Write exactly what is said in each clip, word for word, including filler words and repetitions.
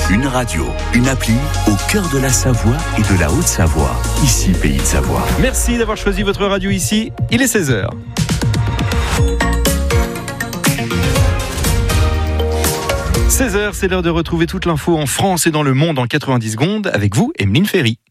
Une radio, une appli au cœur de la Savoie et de la Haute-Savoie. Ici, Pays de Savoie. Merci d'avoir choisi votre radio ici. Il est seize heures. seize heures, c'est l'heure de retrouver toute l'info en France et dans le monde en quatre-vingt-dix secondes avec vous, Emeline Ferry.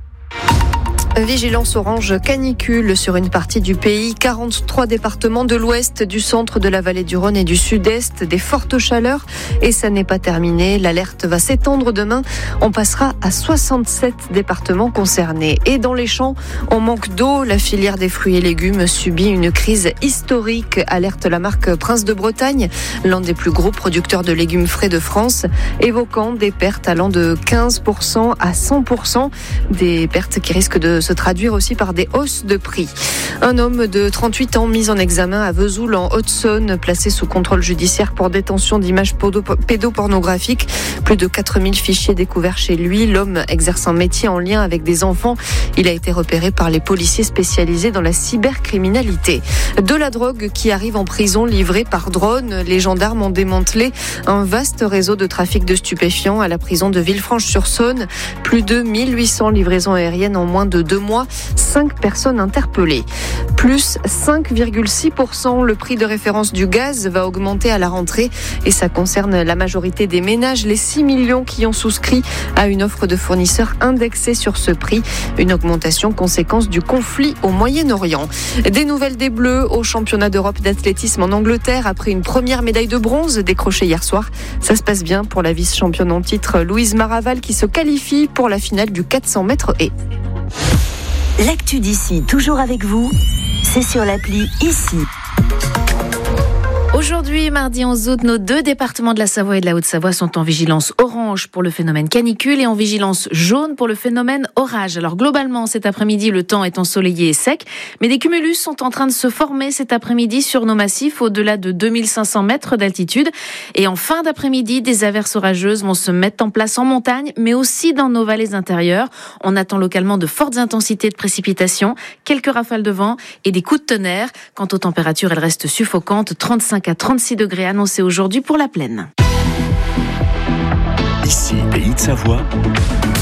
Vigilance orange canicule sur une partie du pays. quarante-trois départements de l'ouest, du centre, de la vallée du Rhône et du sud-est. Des fortes chaleurs et ça n'est pas terminé. L'alerte va s'étendre demain. On passera à soixante-sept départements concernés. Et dans les champs, on manque d'eau. La filière des fruits et légumes subit une crise historique, alerte la marque Prince de Bretagne, l'un des plus gros producteurs de légumes frais de France, évoquant des pertes allant de quinze pour cent à cent pour cent. Des pertes qui risquent de se traduire aussi par des hausses de prix. Un homme de trente-huit ans mis en examen à Vesoul en Haute-Saône, placé sous contrôle judiciaire pour détention d'images pédopornographiques. Plus de quatre mille fichiers découverts chez lui. L'homme exerce un métier en lien avec des enfants. Il a été repéré par les policiers spécialisés dans la cybercriminalité. De la drogue qui arrive en prison livrée par drone. Les gendarmes ont démantelé un vaste réseau de trafic de stupéfiants à la prison de Villefranche-sur-Saône. Plus de mille huit cents livraisons aériennes en moins de deux mois. cinq personnes interpellées. Plus cinq virgule six pour cent, le prix de référence du gaz va augmenter à la rentrée et ça concerne la majorité des ménages, les six millions qui ont souscrit à une offre de fournisseurs indexée sur ce prix. Une augmentation conséquence du conflit au Moyen-Orient. Des nouvelles des Bleus au championnat d'Europe d'athlétisme en Angleterre après une première médaille de bronze décrochée hier soir. Ça se passe bien pour la vice-championne en titre Louise Maraval qui se qualifie pour la finale du quatre cents mètres haies. L'actu d'ici, toujours avec vous, c'est sur l'appli Ici. Aujourd'hui, mardi onze août, nos deux départements de la Savoie et de la Haute-Savoie sont en vigilance orange pour le phénomène canicule et en vigilance jaune pour le phénomène orage. Alors globalement, cet après-midi, le temps est ensoleillé et sec, mais des cumulus sont en train de se former cet après-midi sur nos massifs au-delà de deux mille cinq cents mètres d'altitude. Et en fin d'après-midi, des averses orageuses vont se mettre en place en montagne, mais aussi dans nos vallées intérieures. On attend localement de fortes intensités de précipitations, quelques rafales de vent et des coups de tonnerre. Quant aux températures, elles restent suffocantes, trente-cinq à trente-six degrés annoncés aujourd'hui pour la plaine. Ici, Pays de Savoie.